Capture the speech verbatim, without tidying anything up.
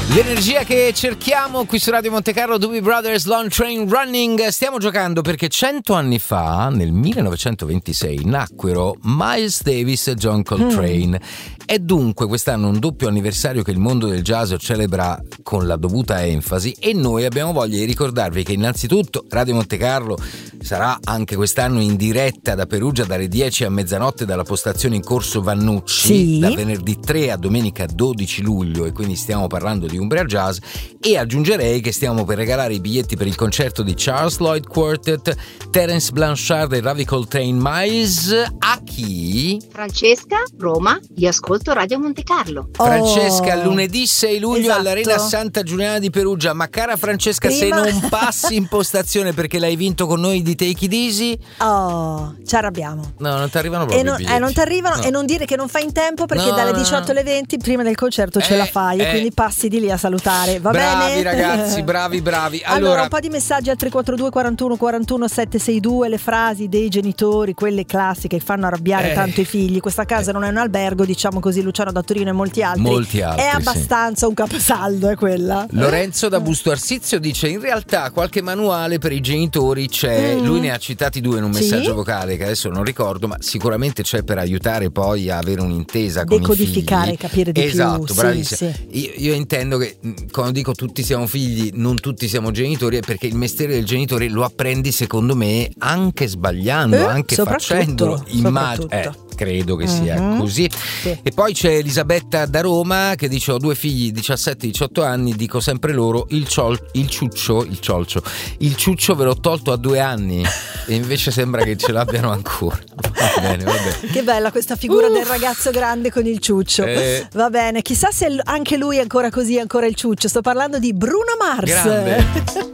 L'energia che cerchiamo qui su Radio Monte Carlo, Doobie Brothers, Long Train Running. Stiamo giocando perché cento anni fa, nel millenovecentoventisei, nacquero Miles Davis e John Coltrane. Mm. È dunque quest'anno un doppio anniversario che il mondo del jazz celebra con la dovuta enfasi, e noi abbiamo voglia di ricordarvi che innanzitutto Radio Monte Carlo sarà anche quest'anno in diretta da Perugia dalle dieci a mezzanotte dalla postazione in Corso Vannucci, sì, da venerdì tre a domenica dodici luglio, e quindi stiamo parlando di Umbria Jazz. E aggiungerei che stiamo per regalare i biglietti per il concerto di Charles Lloyd Quartet, Terence Blanchard e Ravi Coltrane Miles. A chi? Francesca, Roma, io ascolto Radio Monte Carlo. Oh, Francesca, lunedì sei luglio, esatto, all'Arena Santa Giuliana di Perugia. Ma cara Francesca, prima... se non passi in postazione perché l'hai vinto con noi di Take It Easy, oh, ci arrabbiamo. No, non ti arrivano proprio e non, i biglietti. Eh, non ti arrivano, no. E non dire che non fai in tempo, perché no, dalle no, diciotto alle venti prima del concerto eh, ce la fai, eh. e quindi passi di lì a salutare. Va bravi, bene? Ragazzi, bravi bravi. Allora, allora, un po' di messaggi al tre quattro due quarantuno quarantuno settecentosesantadue, le frasi dei genitori, quelle classiche che fanno arrabbiare eh. tanto i figli. Questa casa eh. non è un albergo, diciamo così, Luciano da Torino e molti altri. Molti altri, è abbastanza, sì, un caposaldo, è quella. Lorenzo da Busto Arsizio dice: in realtà qualche manuale per i genitori c'è. Mm. Lui ne ha citati due in un messaggio, sì, vocale che adesso non ricordo, ma sicuramente c'è per aiutare poi a avere un'intesa con i figli. Decodificare, capire di esatto, più. bravissimo. Sì, sì. Io, io intendo che quando dico tutti siamo figli, non tutti siamo genitori, è perché il mestiere del genitore lo apprendi, secondo me, anche sbagliando, eh, anche facendolo. Immagino. Eh, credo che sia mm-hmm. così. Sì. E poi c'è Elisabetta da Roma che dice: ho due figli diciassette diciotto anni, dico sempre loro il, ciol- il ciuccio il ciolcio il ciuccio ve l'ho tolto a due anni, e invece sembra che ce l'abbiano ancora. Va bene, va bene. Che bella questa figura uh. del ragazzo grande con il ciuccio. eh. Va bene, chissà se anche lui è ancora così, ancora il ciuccio. Sto parlando di Bruno Mars. Grande.